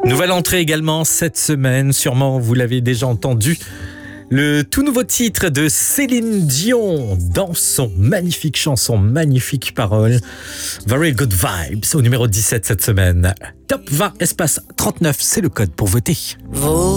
Nouvelle entrée également cette semaine, sûrement vous l'avez déjà entendu. Le tout nouveau titre de Céline Dion dans son magnifique chanson, magnifique parole. Very Good Vibes au numéro 17 cette semaine. Top 20 espace 39, c'est le code pour voter.